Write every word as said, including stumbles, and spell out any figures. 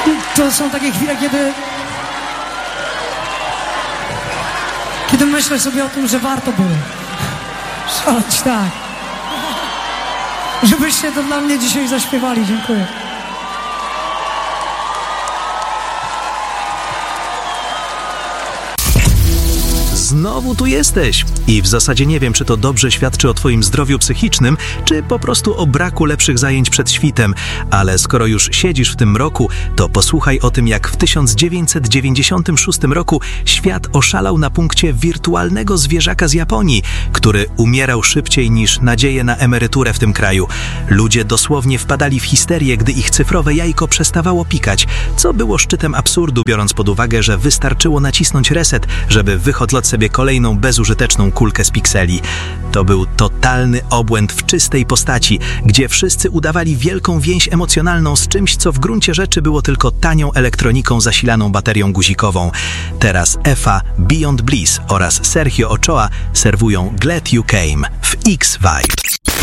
To są takie chwile, kiedy... Kiedy myślę sobie o tym, że warto było szaleć, tak. Żebyście to dla mnie dzisiaj zaśpiewali. Dziękuję. Znowu tu jesteś. I w zasadzie nie wiem, czy to dobrze świadczy o twoim zdrowiu psychicznym, czy po prostu o braku lepszych zajęć przed świtem. Ale skoro już siedzisz w tym mroku, to posłuchaj o tym, jak w tysiąc dziewięćset dziewięćdziesiątym szóstym roku świat oszalał na punkcie wirtualnego zwierzaka z Japonii, który umierał szybciej niż nadzieje na emeryturę w tym kraju. Ludzie dosłownie wpadali w histerię, gdy ich cyfrowe jajko przestawało pikać, co było szczytem absurdu, biorąc pod uwagę, że wystarczyło nacisnąć reset, żeby wyhodlować sobie kolejną bezużyteczną kulkę z pikseli. To był totalny obłęd w czystej postaci, gdzie wszyscy udawali wielką więź emocjonalną z czymś, co w gruncie rzeczy było tylko tanią elektroniką zasilaną baterią guzikową. Teraz Efa, Beyond Bliss oraz Sergio Ochoa serwują Glad You Came w X-Vibe.